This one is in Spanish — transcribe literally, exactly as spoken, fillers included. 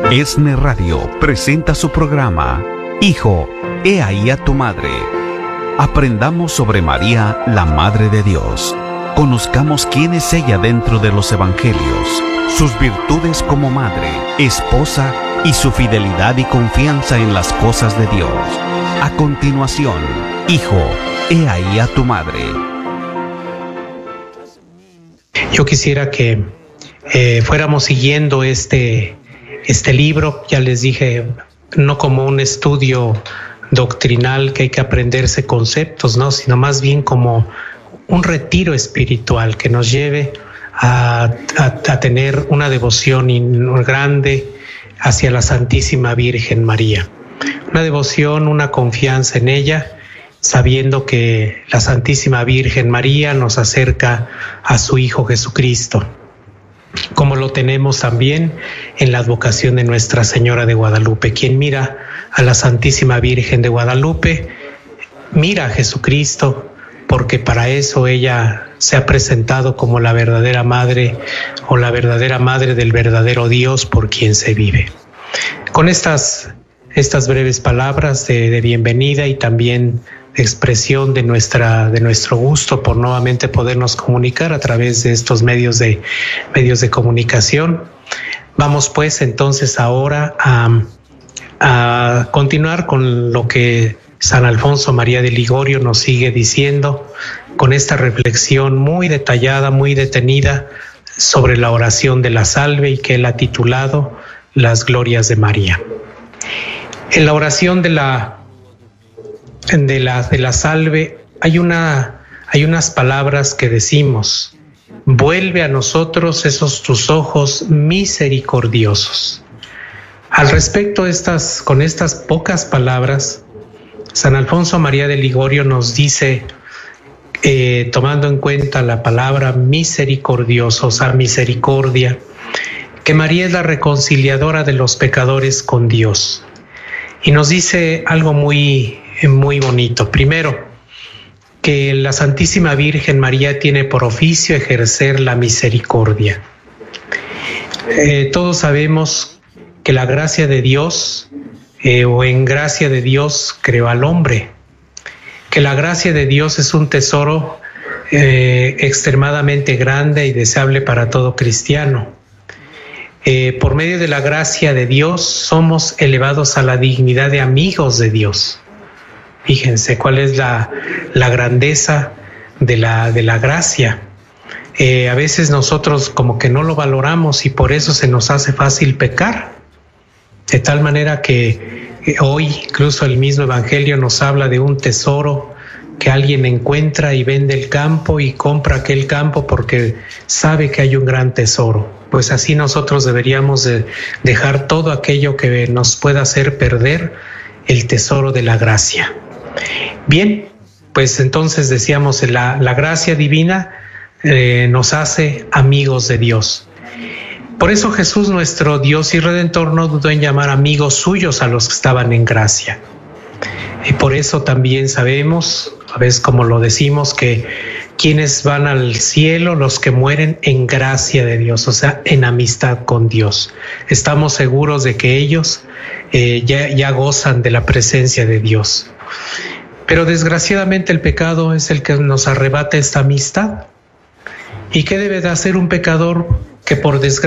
ESNE Radio presenta su programa Hijo, he ahí a tu madre. Aprendamos sobre María, la Madre de Dios. Conozcamos quién es ella dentro de los evangelios, sus virtudes como madre, esposa y su fidelidad y confianza en las cosas de Dios. A continuación, Hijo, he ahí a tu madre. Yo quisiera que eh, fuéramos siguiendo este, este libro, ya les dije, no como un estudio doctrinal que hay que aprenderse conceptos, ¿no? Sino más bien como un retiro espiritual que nos lleve a, a, a tener una devoción grande hacia la Santísima Virgen María. Una devoción, una confianza en ella, sabiendo que la Santísima Virgen María nos acerca a su Hijo Jesucristo, como lo tenemos también en la advocación de Nuestra Señora de Guadalupe. Quien mira a la Santísima Virgen de Guadalupe, mira a Jesucristo, porque para eso ella se ha presentado como la verdadera madre o la verdadera madre del verdadero Dios por quien se vive. Con estas, estas breves palabras de, de bienvenida y también de expresión de, nuestra, de nuestro gusto por nuevamente podernos comunicar a través de estos medios de, medios de comunicación, vamos pues entonces ahora a, a continuar con lo que San Alfonso María de Ligorio nos sigue diciendo con esta reflexión muy detallada, muy detenida sobre la oración de la salve y que él ha titulado Las Glorias de María. En la oración de la, de la, de la salve hay, una, hay unas palabras que decimos: vuelve a nosotros esos tus ojos misericordiosos. Al respecto, estas, con estas pocas palabras, San Alfonso María de Ligorio nos dice, eh, tomando en cuenta la palabra misericordioso, o sea, misericordia, que María es la reconciliadora de los pecadores con Dios. Y nos dice algo muy, muy bonito. Primero, que la Santísima Virgen María tiene por oficio ejercer la misericordia. Eh, todos sabemos que la gracia de Dios, Eh, o en gracia de Dios creó al hombre, que la gracia de Dios es un tesoro eh, extremadamente grande y deseable para todo cristiano. Eh, por medio de la gracia de Dios somos elevados a la dignidad de amigos de Dios. Fíjense cuál es la, la grandeza de la, de la gracia. Eh, a veces nosotros como que no lo valoramos y por eso se nos hace fácil pecar. De tal manera que hoy incluso el mismo Evangelio nos habla de un tesoro que alguien encuentra y vende el campo y compra aquel campo porque sabe que hay un gran tesoro. Pues así nosotros deberíamos de dejar todo aquello que nos pueda hacer perder el tesoro de la gracia. Bien, pues entonces decíamos, la, la gracia divina eh, nos hace amigos de Dios. Por eso Jesús, nuestro Dios y Redentor, no dudó en llamar amigos suyos a los que estaban en gracia. Y por eso también sabemos, a veces como lo decimos, que quienes van al cielo, los que mueren en gracia de Dios, o sea, en amistad con Dios. Estamos seguros de que ellos eh, ya, ya gozan de la presencia de Dios. Pero desgraciadamente el pecado es el que nos arrebata esta amistad. ¿Y qué debe de hacer un pecador que por desgracia